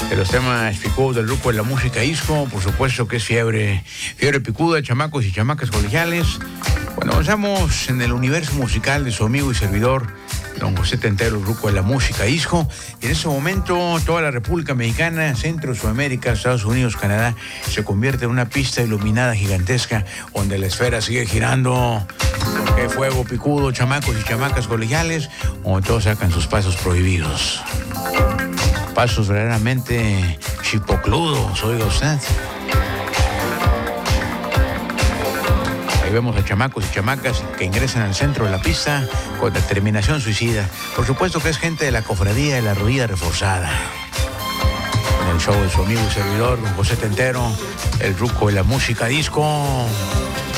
De los temas picudos del grupo de la música disco, por supuesto que es fiebre picuda, chamacos y chamacas colegiales. Bueno, avanzamos en el universo musical de su amigo y servidor, don José Tentero, el grupo de la música disco. Y en ese momento, toda la República Mexicana, Centro, Sudamérica, Estados Unidos, Canadá, se convierte en una pista iluminada gigantesca, donde la esfera sigue girando. Porque fuego picudo, chamacos y chamacas colegiales, donde todos sacan sus pasos prohibidos. Pasos verdaderamente chipocludos, oiga usted. Ahí vemos a chamacos y chamacas que ingresan al centro de la pista con determinación suicida. Por supuesto que es gente de la cofradía de la rodilla reforzada. En el show de su amigo y servidor, don José Tentero, el ruco de la música disco.